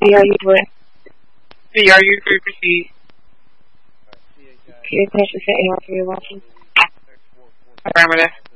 See how you doing? See, are you free to proceed? Can you touch the set here for your watching? Affirmative.